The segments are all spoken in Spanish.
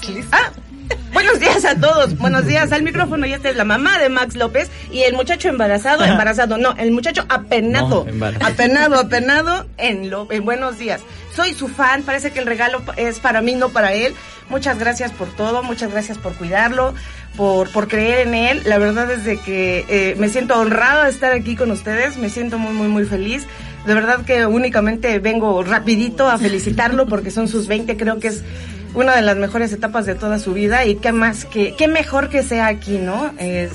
¿Listo? Buenos días a todos, buenos días al micrófono. Y esta es la mamá de Max López y el muchacho embarazado, el muchacho apenado, apenado en buenos días. Soy su fan, parece que el regalo es para mí, no para él. Muchas gracias por todo, muchas gracias por cuidarlo, por creer en él. La verdad es de que me siento honrada de estar aquí con ustedes, me siento muy, muy, muy feliz. De verdad que únicamente vengo rapidito a felicitarlo porque son sus 20, creo que es una de las mejores etapas de toda su vida y qué mejor que sea aquí, ¿no?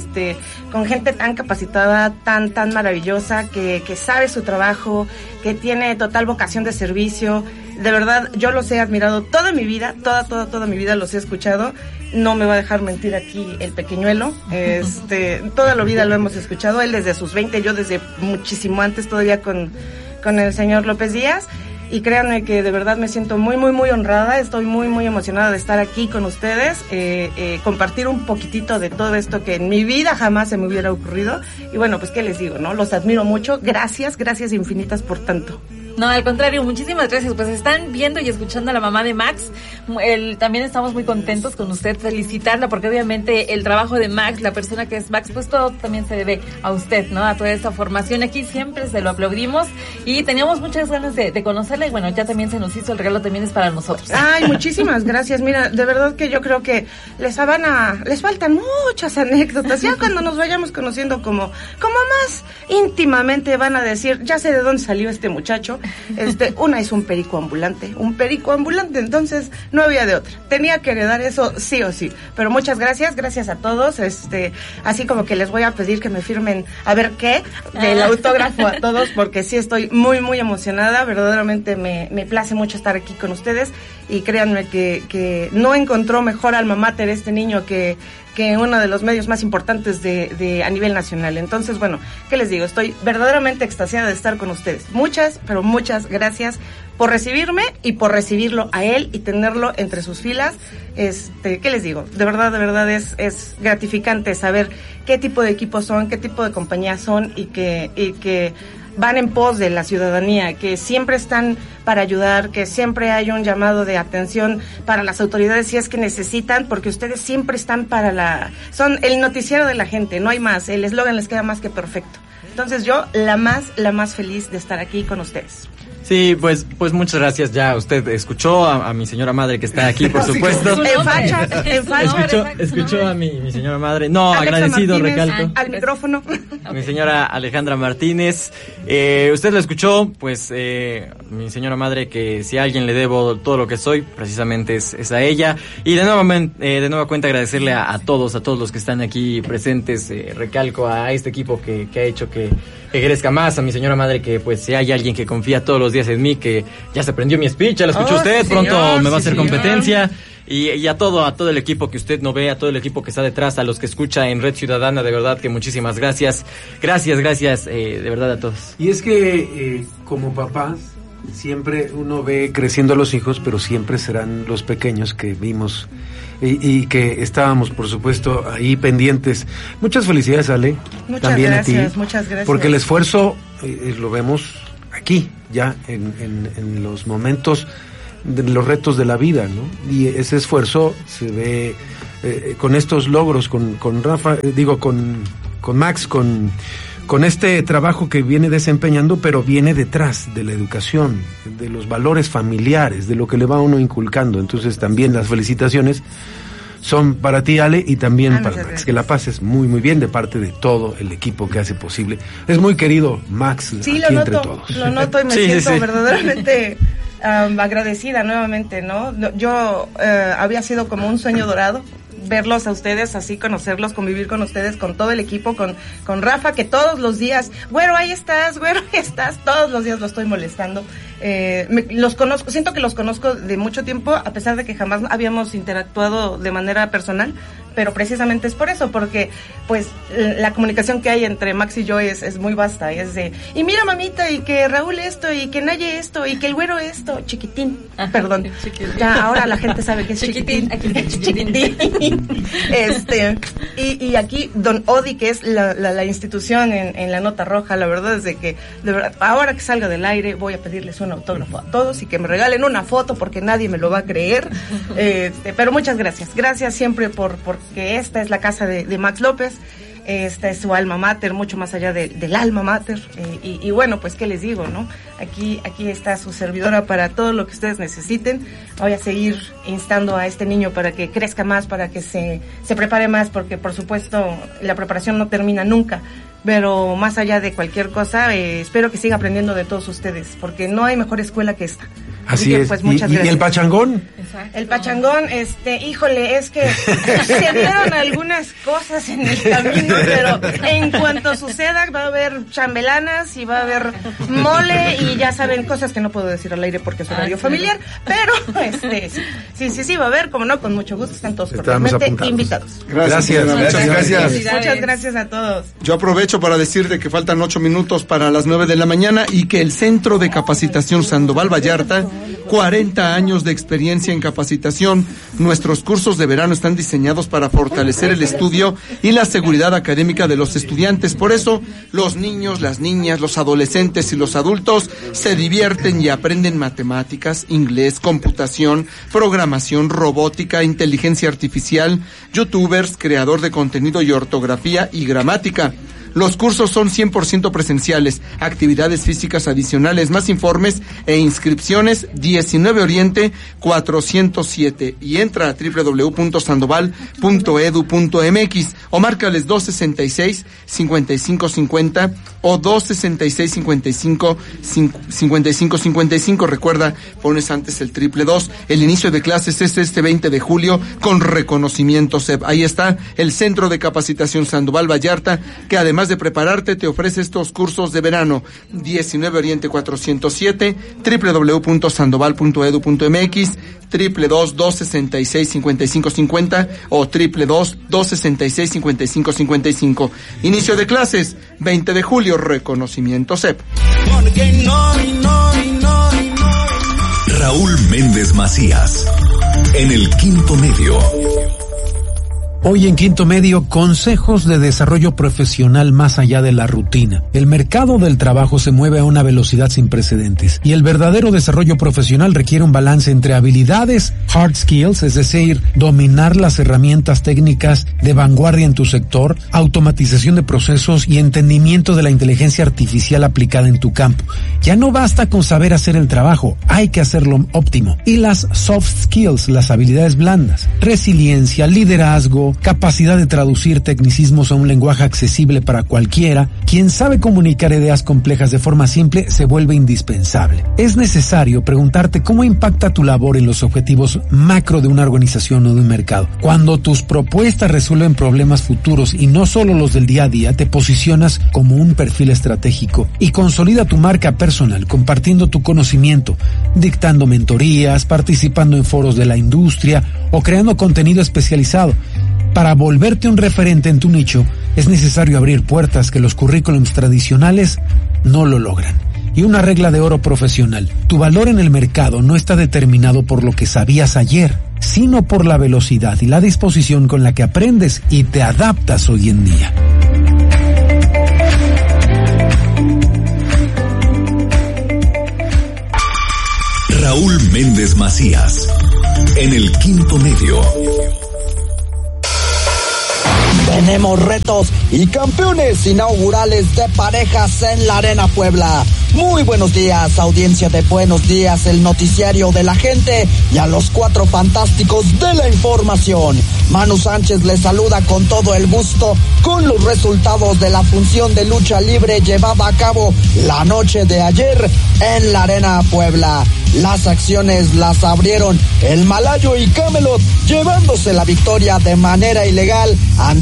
Con gente tan capacitada, tan maravillosa, que sabe su trabajo, que tiene total vocación de servicio. De verdad, yo los he admirado toda mi vida, toda mi vida los he escuchado. No me va a dejar mentir aquí el pequeñuelo. Toda la vida lo hemos escuchado, él desde sus 20, yo desde muchísimo antes todavía con el señor López Díaz. Y créanme que de verdad me siento muy, muy, muy honrada, estoy muy, muy emocionada de estar aquí con ustedes, compartir un poquitito de todo esto que en mi vida jamás se me hubiera ocurrido. Y bueno, pues qué les digo, ¿no? Los admiro mucho, gracias infinitas por tanto. No, al contrario, muchísimas gracias. Pues están viendo y escuchando a la mamá de Max. También estamos muy contentos con usted, felicitarla, porque obviamente el trabajo de Max, la persona que es Max, pues todo también se debe a usted, ¿no? A toda esta formación. Aquí siempre se lo aplaudimos y teníamos muchas ganas de conocerla y bueno, ya también se nos hizo, el regalo también es para nosotros. Ay, muchísimas gracias. Mira, de verdad que yo creo que les faltan muchas anécdotas. Ya cuando nos vayamos conociendo como más íntimamente van a decir, ya sé de dónde salió este muchacho. Una es un perico ambulante, entonces no había de otra, tenía que heredar eso sí o sí, pero muchas gracias a todos, así como que les voy a pedir que me firmen a ver qué, del autógrafo a todos, porque sí estoy muy muy emocionada, verdaderamente me place mucho estar aquí con ustedes, y créanme que no encontró mejor alma mater este niño que uno de los medios más importantes a nivel nacional. Entonces, bueno, ¿qué les digo? Estoy verdaderamente extasiada de estar con ustedes. Muchas, pero muchas gracias por recibirme y por recibirlo a él y tenerlo entre sus filas. ¿Qué les digo? De verdad es gratificante saber qué tipo de equipos son, qué tipo de compañías son y que van en pos de la ciudadanía, que siempre están para ayudar, que siempre hay un llamado de atención para las autoridades si es que necesitan, porque ustedes siempre están son el noticiero de la gente, no hay más, el eslogan les queda más que perfecto. Entonces yo la más feliz de estar aquí con ustedes. Sí, pues muchas gracias. Ya usted escuchó a mi señora madre que está aquí, por supuesto. Escuchó a mi señora madre. No, Alexa agradecido, Martínez, recalco. Al micrófono. A mi señora Alejandra Martínez. Usted lo escuchó, pues mi señora madre, que si a alguien le debo todo lo que soy, precisamente es a ella. Y de nueva cuenta agradecerle a todos los que están aquí presentes. Recalco a este equipo que ha hecho que crezca más, a mi señora madre, que pues si hay alguien que confía todos los días en mí, que ya se aprendió mi speech, ya lo escuchó usted, señor, pronto me va a hacer señor. competencia. Y a todo el equipo que usted no ve, a todo el equipo que está detrás, a los que escucha en Red Ciudadana, de verdad que muchísimas gracias. Gracias, de verdad a todos. Y es que como papás, siempre uno ve creciendo a los hijos, pero siempre serán los pequeños que vimos y que estábamos, por supuesto, ahí pendientes. Muchas felicidades, Ale. También a ti. Muchas gracias. Porque el esfuerzo lo vemos aquí, ya en los momentos de los retos de la vida, ¿no? Y ese esfuerzo se ve con estos logros, con Rafa, con Max, con este trabajo que viene desempeñando, pero viene detrás de la educación, de los valores familiares, de lo que le va a uno inculcando. Entonces también las felicitaciones son para ti, Ale, y también para Max. Gracias. Que la pases muy, muy bien de parte de todo el equipo que hace posible. Es muy querido Max, sí, aquí entre todos. Lo noto y me siento verdaderamente agradecida nuevamente, ¿no? Yo había sido como un sueño dorado verlos a ustedes, así conocerlos, convivir con ustedes, con todo el equipo, con Rafa, que todos los días, güero, ahí estás, todos los días lo estoy molestando. Los conozco, siento que los conozco de mucho tiempo, a pesar de que jamás habíamos interactuado de manera personal, pero precisamente es por eso, porque pues la comunicación que hay entre Max y yo es muy vasta, es de, y mira mamita, y que Raúl esto, y que Naye esto, y que el güero esto, chiquitín, perdón, ya ahora la gente sabe que es chiquitín. Y aquí Don Odi, que es la institución en la nota roja, la verdad es de que, de verdad, ahora que salga del aire voy a pedirles un autógrafo a todos y que me regalen una foto porque nadie me lo va a creer, pero muchas gracias siempre porque esta es la casa de Max López. Esta es su alma mater, mucho más allá del alma mater, y bueno, pues qué les digo, ¿no? Aquí está su servidora para todo lo que ustedes necesiten. Voy a seguir instando a este niño para que crezca más, para que se prepare más, porque por supuesto la preparación no termina nunca, pero más allá de cualquier cosa, espero que siga aprendiendo de todos ustedes, porque no hay mejor escuela que esta. Así que, es. Pues, muchas gracias. ¿Y el pachangón? Exacto. El pachangón, híjole, es que se dieron algunas cosas en el camino, pero en cuanto suceda va a haber chambelanas y va a haber mole y ya saben, cosas que no puedo decir al aire porque es horario familiar, pero sí va a haber, como no, con mucho gusto, están todos cordialmente invitados. Gracias. Muchas gracias. Muchas gracias a todos. Yo aprovecho para decirte que faltan 8 minutos para las 9 de la mañana y que el Centro de Capacitación Sandoval Vallarta, 40 años de experiencia en capacitación. Nuestros cursos de verano están diseñados para fortalecer el estudio y la seguridad académica de los estudiantes. Por eso, los niños, las niñas, los adolescentes y los adultos se divierten y aprenden matemáticas, inglés, computación, programación, robótica, inteligencia artificial, youtubers, creador de contenido y ortografía y gramática. Los cursos son 100% presenciales, actividades físicas adicionales, más informes e inscripciones 19 Oriente 407 y entra a www.sandoval.edu.mx o márcales 266-5550 o 266-5555. Recuerda, pones antes el 222. El inicio de clases es este 20 de julio con reconocimiento SEP. Ahí está el Centro de Capacitación Sandoval Vallarta, que además de prepararte te ofrece estos cursos de verano. 19 Oriente 407, www.sandoval.edu.mx, 222-266-5550 o 222-266-5555. Inicio de clases 20 de julio, reconocimiento SEP. Raúl Méndez Macías, en el Quinto Medio. Hoy en Quinto Medio, consejos de desarrollo profesional más allá de la rutina. El mercado del trabajo se mueve a una velocidad sin precedentes y el verdadero desarrollo profesional requiere un balance entre habilidades, hard skills, es decir, dominar las herramientas técnicas de vanguardia en tu sector, automatización de procesos y entendimiento de la inteligencia artificial aplicada en tu campo. Ya no basta con saber hacer el trabajo, hay que hacerlo óptimo. Y las soft skills, las habilidades blandas, resiliencia, liderazgo, capacidad de traducir tecnicismos a un lenguaje accesible para cualquiera. Quien sabe comunicar ideas complejas de forma simple se vuelve indispensable. Es necesario preguntarte cómo impacta tu labor en los objetivos macro de una organización o de un mercado. Cuando tus propuestas resuelven problemas futuros y no solo los del día a día, te posicionas como un perfil estratégico y consolida tu marca personal compartiendo tu conocimiento, dictando mentorías, participando en foros de la industria o creando contenido especializado. Para volverte un referente en tu nicho, es necesario abrir puertas que los currículums tradicionales no lo logran. Y una regla de oro profesional: tu valor en el mercado no está determinado por lo que sabías ayer, sino por la velocidad y la disposición con la que aprendes y te adaptas hoy en día. Raúl Méndez Macías, en el Quinto Medio. Tenemos retos y campeones inaugurales de parejas en la Arena Puebla. Muy buenos días, audiencia de Buenos Días, el noticiario de la gente, y a los 4 fantásticos de la información. Manu Sánchez les saluda con todo el gusto con los resultados de la función de lucha libre llevada a cabo la noche de ayer en la Arena Puebla. Las acciones las abrieron el Malayo y Camelot, llevándose la victoria de manera ilegal ante